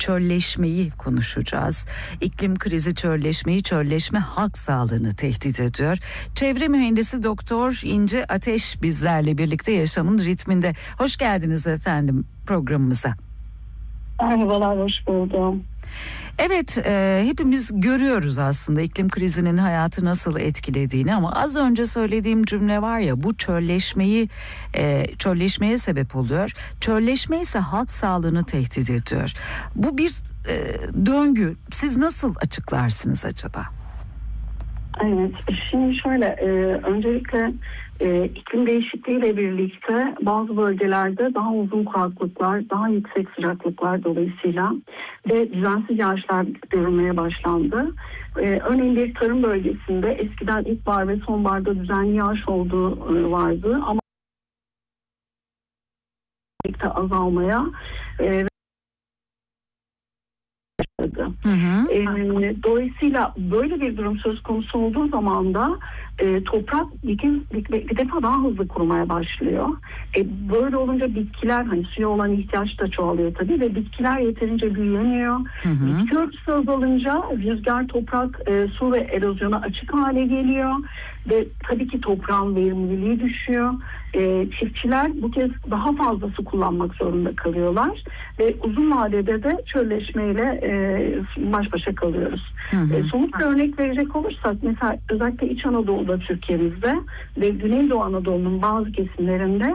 çölleşmeyi konuşacağız. İklim krizi çölleşmeyi, çölleşme halk sağlığını tehdit ediyor. Çevre mühendisi Doktor İnce Ateş bizlerle birlikte yaşamın ritminde. Hoş geldiniz efendim programımıza. Merhabalar, hoş buldum. Evet, hepimiz görüyoruz aslında iklim krizinin hayatı nasıl etkilediğini, ama az önce söylediğim cümle var ya, bu çölleşmeye sebep oluyor. Çölleşme ise halk sağlığını tehdit ediyor. Bu bir döngü. Siz nasıl açıklarsınız acaba? Evet, şimdi şöyle, öncelikle iklim değişikliğiyle birlikte bazı bölgelerde daha uzun kuraklıklar, daha yüksek sıcaklıklar dolayısıyla ve düzensiz yağışlar görülmeye başlandı. Örneğin bir tarım bölgesinde eskiden ilkbahar ve sonbaharda düzenli yağış olduğu vardı ama azalmaya dolayısıyla böyle bir durum söz konusu olduğu zaman da toprak bir defa daha hızlı kurumaya başlıyor. Böyle olunca bitkiler, hani suya olan ihtiyaç da çoğalıyor tabii ve bitkiler yeterince büyüyemiyor. Bitki örtüsü azalınca rüzgar, toprak, su ve erozyona açık hale geliyor ve tabii ki toprağın verimliliği düşüyor. Çiftçiler bu kez daha fazla su kullanmak zorunda kalıyorlar ve uzun vadede de çölleşmeyle baş başa kalıyoruz. Somut bir örnek verecek olursak, mesela özellikle İç Anadolu'da, Türkiye'mizde ve Güneydoğu Anadolu'nun bazı kesimlerinde